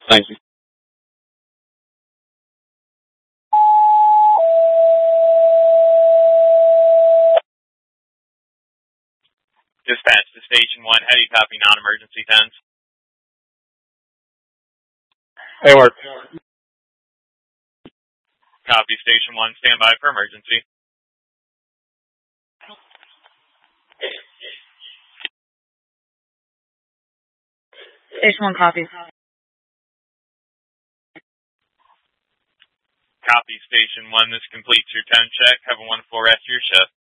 Thank you. Dispatch to Station 1, heavy copy, non-emergency 10s. Hey, Mark. Copy, Station 1, stand by for emergency. Station 1, copy. Copy, Station 1, this completes your 10 check. Have a wonderful rest of your shift.